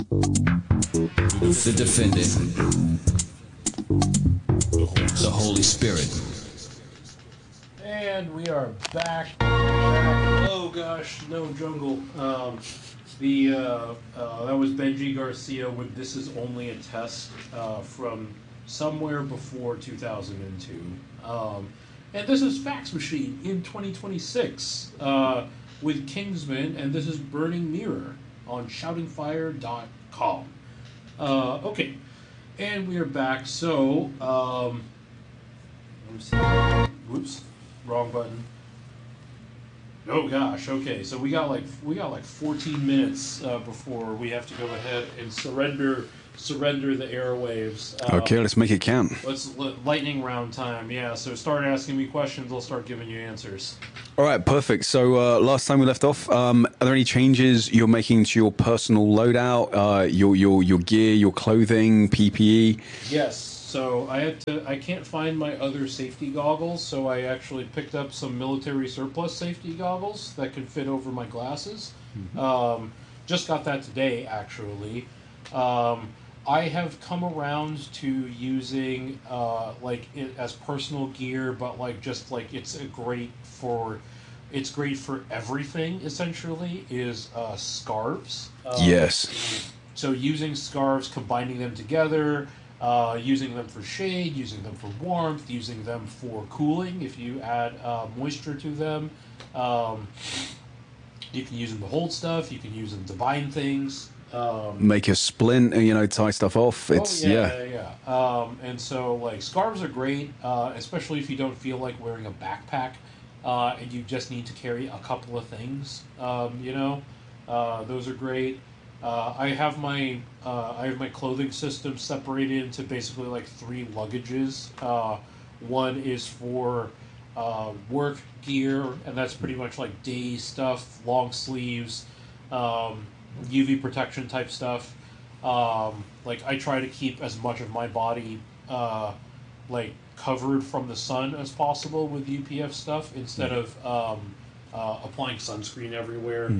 The defendant, the Holy Spirit. And we are back. Oh gosh, no jungle. That was Benji Garcia with "This Is Only a Test" from somewhere before 2002. And this is Fax Machine in 2026 with Kingsman, and this is Burning Mirror on shoutingfire.com. Okay, and we are back. So, whoops, wrong button. Oh gosh. Okay, so we got like 14 minutes before we have to go ahead and surrender the airwaves. Okay, let's make it count. Lightning round time. Yeah. So start asking me questions. I'll start giving you answers. All right, perfect. So last time we left off, are there any changes you're making to your personal loadout, your gear, your clothing, PPE? Yes. So I can't find my other safety goggles, so I actually picked up some military surplus safety goggles that can fit over my glasses. Mm-hmm. Just got that today, actually. I have come around to using it as personal gear, but it's great for everything. Essentially, is scarves. Yes. So using scarves, combining them together. Using them for shade, using them for warmth, using them for cooling if you add moisture to them. You can use them to hold stuff. You can use them to bind things. Make a splint, tie stuff off. It's yeah. And so scarves are great, especially if you don't feel like wearing a backpack and you just need to carry a couple of things. Those are great. I have my clothing system separated into basically 3 luggages. One is for work gear, and that's pretty much day stuff, long sleeves, UV protection type stuff. I try to keep as much of my body covered from the sun as possible with UPF stuff instead of applying sunscreen everywhere.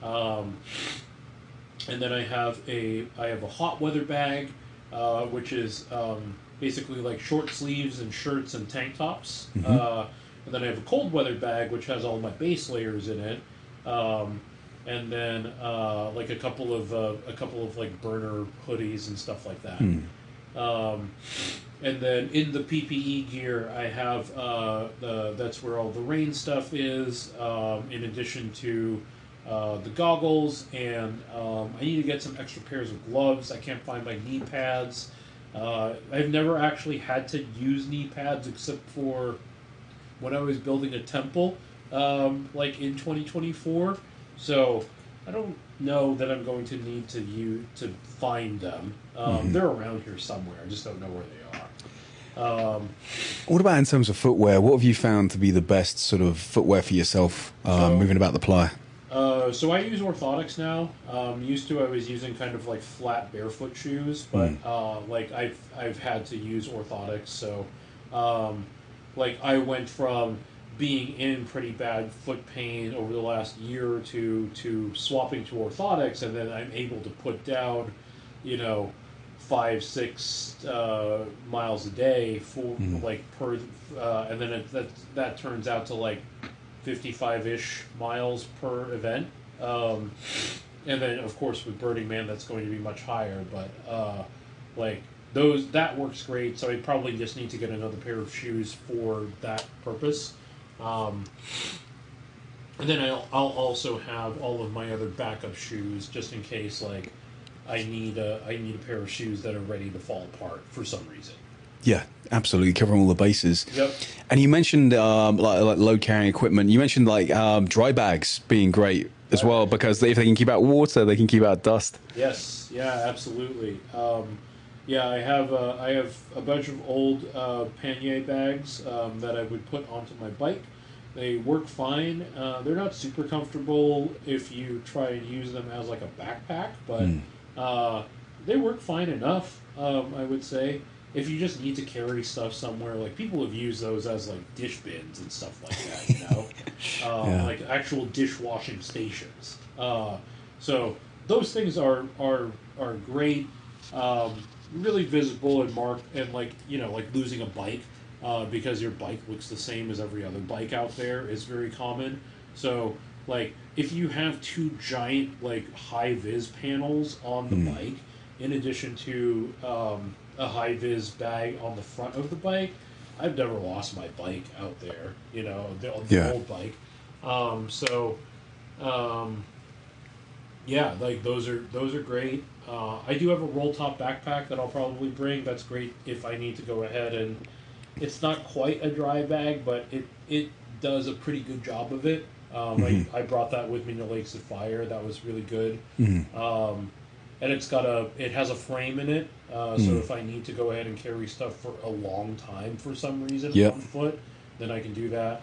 And then I have a hot weather bag, which is basically short sleeves and shirts and tank tops. Mm-hmm. And then I have a cold weather bag, which has all my base layers in it. And then a couple of burner hoodies and stuff like that. And then in the PPE gear, I have that's where all the rain stuff is. In addition to the goggles, and I need to get some extra pairs of gloves. I can't find my knee pads. I've never actually had to use knee pads except for when I was building a temple, in 2024. So I don't know that I'm going to need to find them. They're around here somewhere. I just don't know where they are. What about in terms of footwear? What have you found to be the best sort of footwear for yourself moving about the playa? So I use orthotics now. Used to I was using kind of flat barefoot shoes, but I've had to use orthotics. So I went from being in pretty bad foot pain over the last year or two to swapping to orthotics, and then I'm able to put down, 5-6 miles a day for per, and then that turns out to 55-ish miles per event, and then of course with Burning Man that's going to be much higher, but that works great. So I probably just need to get another pair of shoes for that purpose, and then I'll also have all of my other backup shoes just in case I need a pair of shoes that are ready to fall apart for some reason. Yeah, absolutely, covering all the bases. Yep. And you mentioned load carrying equipment. You mentioned dry bags being great as well, because if they can keep out water, they can keep out dust. Yes, yeah, absolutely. I have a bunch of old pannier bags that I would put onto my bike. They work fine. They're not super comfortable if you try and use them as a backpack, but they work fine enough, I would say. If you just need to carry stuff somewhere, people have used those as dish bins and stuff like that, actual dishwashing stations. So those things are are great. Really visible and marked, and like like losing a bike because your bike looks the same as every other bike out there is very common. So like if you have two giant like high vis panels on the bike, in addition to a high vis bag on the front of the bike, I've never lost my bike out there. The old bike. Yeah, like those are great. I do have a roll top backpack that I'll probably bring. That's great if I need to go ahead and. It's not quite a dry bag, but it does a pretty good job of it. I brought that with me to Lakes of Fire. That was really good. And it has a frame in it, so if I need to go ahead and carry stuff for a long time for some reason on foot, then I can do that.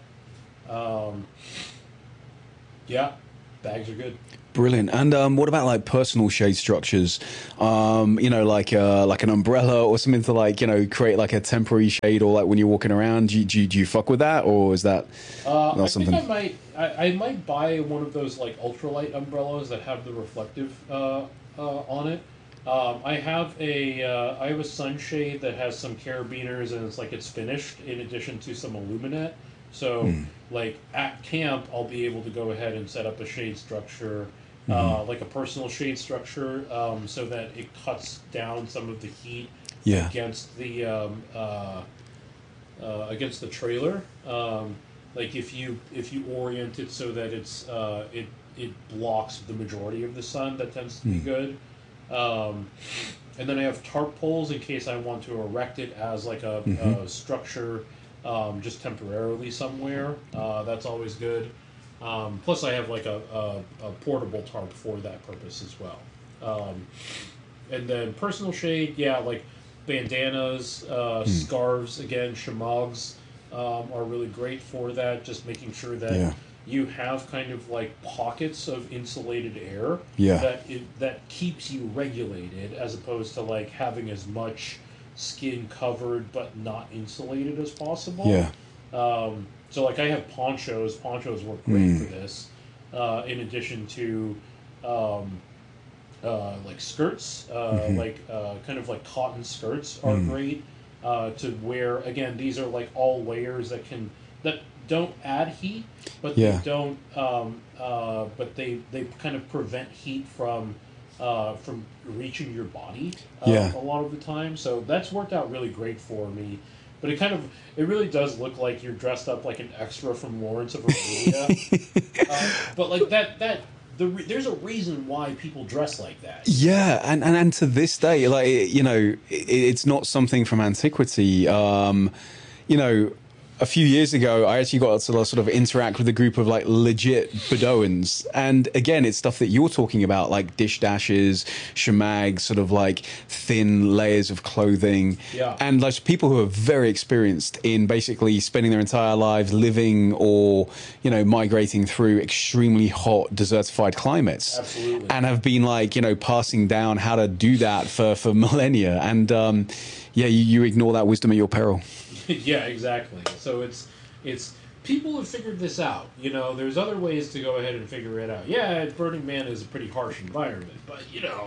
Yeah, bags are good. Brilliant. And what about like personal shade structures? Like an umbrella or something to create like a temporary shade, or like when you're walking around. Do you fuck with that, or is that not something? I think I might buy one of those like ultralight umbrellas that have the reflective on it. I have a sunshade that has some carabiners, and it's finished in addition to some Illuminate. So like at camp, I'll be able to go ahead and set up a shade structure. Like a personal shade structure, so that it cuts down some of the heat against the trailer. Like if you orient it so that it blocks the majority of the sun, that tends to be good. And then I have tarp poles in case I want to erect it as like a structure, just temporarily somewhere. That's always good. Plus, I have like a portable tarp for that purpose as well. And then personal shade, like bandanas, scarves, again, shamogs are really great for that. Just making sure that you have kind of like pockets of insulated air that keeps you regulated, as opposed to like having as much skin covered but not insulated as possible. So like I have ponchos. Ponchos work great for this. In addition to like skirts, kind of like cotton skirts are great to wear. Again, these are like all layers that don't add heat, but they don't. But they kind of prevent heat from reaching your body a lot of the time. So that's worked out really great for me. But it really does look like you're dressed up like an extra from Lawrence of Arabia. But like there's a reason why people dress like that. Yeah, and to this day, like it's not something from antiquity. A few years ago, I actually got to sort of interact with a group of like legit Bedouins. And again, it's stuff that you're talking about, like dish dashes, shamags, sort of like thin layers of clothing. Yeah. And like people who are very experienced in basically spending their entire lives living or, migrating through extremely hot, desertified climates. Absolutely. And have been like, passing down how to do that for millennia. And you ignore that wisdom at your peril. Yeah, exactly. So it's people have figured this out. There's other ways to go ahead and figure it out. Yeah, Burning Man is a pretty harsh environment, but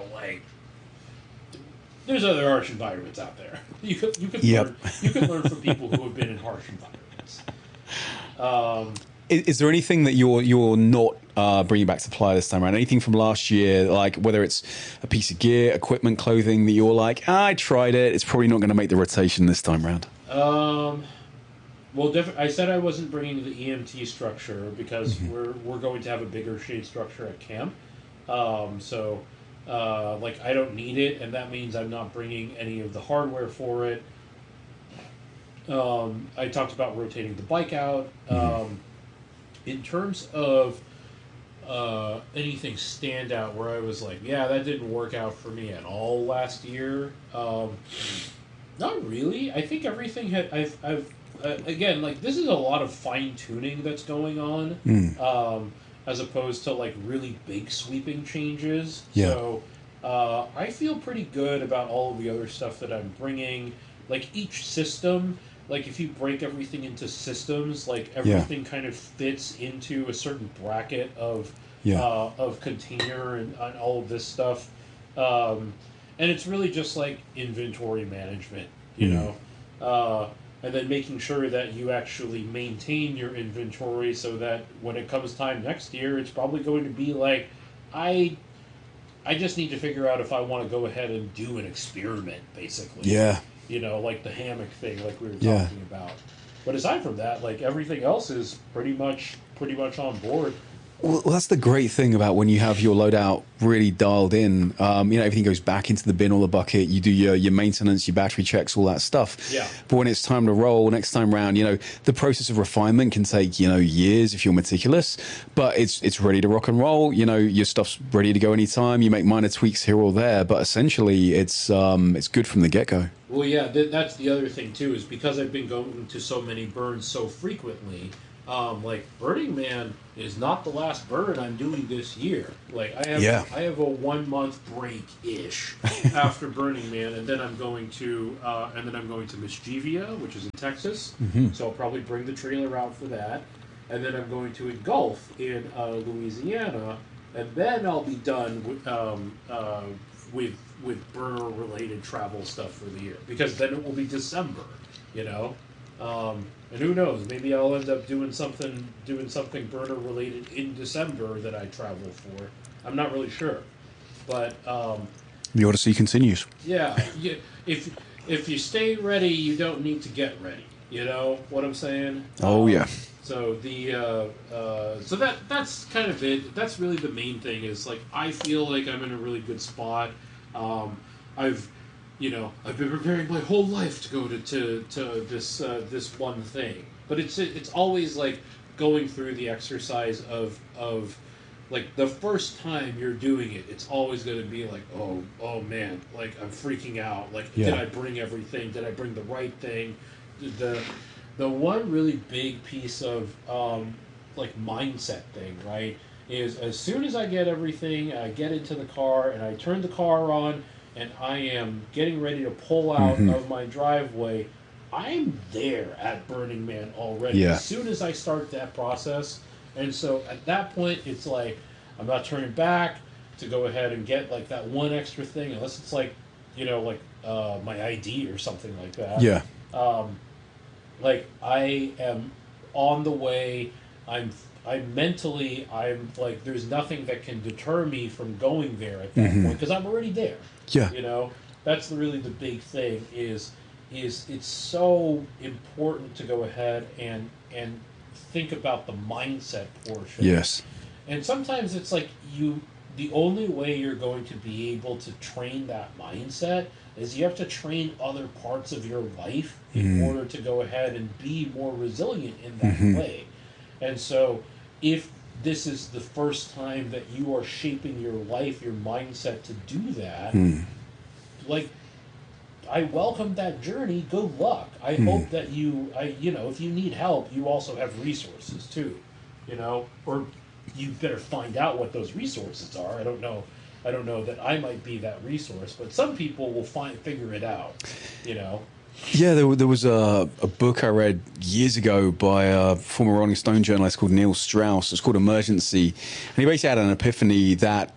there's other harsh environments out there. You can learn from people who have been in harsh environments. Is there anything that you're not bringing back to Playa this time around? Anything from last year, like whether it's a piece of gear, equipment, clothing that you're like, I tried it, it's probably not going to make the rotation this time around? Well, I said I wasn't bringing the EMT structure because we're going to have a bigger shade structure at camp. So I don't need it, and that means I'm not bringing any of the hardware for it. I talked about rotating the bike out. In terms of anything stand out where I was like, yeah, that didn't work out for me at all last year. Not really. I think everything I've again, like this is a lot of fine tuning that's going on, as opposed to like really big sweeping changes. Yeah. So I feel pretty good about all of the other stuff that I'm bringing. Like each system, like if you break everything into systems, like everything kind of fits into a certain bracket of container and all of this stuff. And it's really just like inventory management, you know, and then making sure that you actually maintain your inventory so that when it comes time next year, it's probably going to be like, I I just need to figure out if I want to go ahead and do an experiment, basically. Yeah. You know, like the hammock thing, like we were Yeah. talking about. But aside from that, like everything else is pretty much on board. Well, that's the great thing about when you have your loadout really dialed in. Everything goes back into the bin or the bucket. You do your maintenance, your battery checks, all that stuff. Yeah. But when it's time to roll next time round, the process of refinement can take, years if you're meticulous. But it's ready to rock and roll. Your stuff's ready to go anytime. You make minor tweaks here or there, but essentially it's good from the get go. Well, yeah, that's the other thing too, is because I've been going to so many burns so frequently. Like Burning Man is not the last burn I'm doing this year. Like I have a 1 month break ish after Burning Man, and then I'm going to Mischievia, which is in Texas. Mm-hmm. So I'll probably bring the trailer out for that, and then I'm going to Engulf in Louisiana, and then I'll be done with burner related travel stuff for the year, because then it will be December, and who knows? Maybe I'll end up doing something burner related in December that I travel for. I'm not really sure, but The Odyssey continues. yeah. If you stay ready, you don't need to get ready. You know what I'm saying? Oh yeah. So that's kind of it. That's really the main thing. Is like I feel like I'm in a really good spot. I've been preparing my whole life to go to this one thing, but it's always like going through the exercise of like the first time you're doing it, it's always going to be like, oh man, like I'm freaking out. Like, Yeah. Did I bring everything? Did I bring the right thing? The one really big piece of like mindset thing, right, is as soon as I get everything, I get into the car and I turn the car on and I am getting ready to pull out of my driveway, I'm there at Burning Man already. Yeah. As soon as I start that process. And so at that point, it's like, I'm not turning back to go ahead and get like that one extra thing, unless it's like, my ID or something like that. Yeah. Like I am on the way. I'm like, there's nothing that can deter me from going there at that point, because I'm already there. Yeah. That's really the big thing is it's so important to go ahead and think about the mindset portion. Yes. And sometimes it's like the only way you're going to be able to train that mindset is you have to train other parts of your life in order to go ahead and be more resilient in that way. And so if this is the first time that you are shaping your life, your mindset to do that, like, I welcome that journey. Good luck. I hope that if you need help, you also have resources too, or you better find out what those resources are. I don't know that I might be that resource, but some people will figure it out, Yeah, there was a book I read years ago by a former Rolling Stone journalist called Neil Strauss. It's called Emergency. And he basically had an epiphany that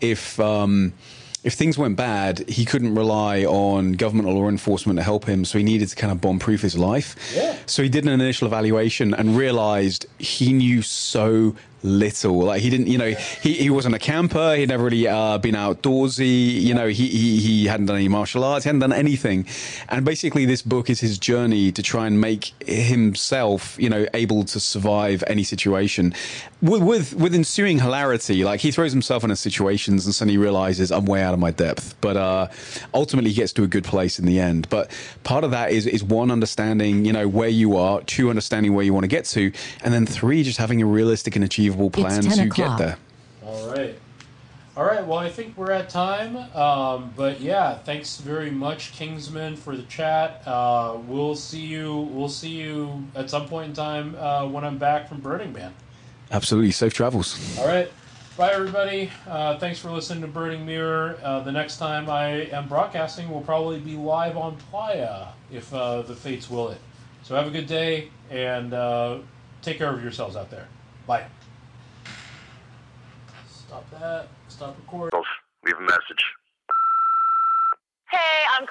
if things went bad, he couldn't rely on government or law enforcement to help him, so he needed to kind of bomb-proof his life. Yeah. So he did an initial evaluation and realized he knew so little. Like he didn't, he wasn't a camper. He'd never really been outdoorsy. He hadn't done any martial arts. He hadn't done anything. And basically, this book is his journey to try and make himself, able to survive any situation. With ensuing hilarity, like he throws himself into situations and suddenly realizes I'm way out of my depth. But ultimately, he gets to a good place in the end. But part of that is one, understanding, where you are, two, understanding where you want to get to, and then three, just having a realistic and achievable plan to get there. All right. Well, I think we're at time. But yeah, thanks very much, Kingsman, for the chat. We'll see you at some point in time when I'm back from Burning Man. Absolutely. Safe travels. All right. Bye, everybody. Thanks for listening to Burning Mirror. The next time I am broadcasting will probably be live on Playa, if the fates will it. So have a good day, and take care of yourselves out there. Bye. Stop that. Stop recording. Leave a message.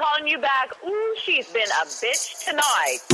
calling you back. Ooh, she's been a bitch tonight.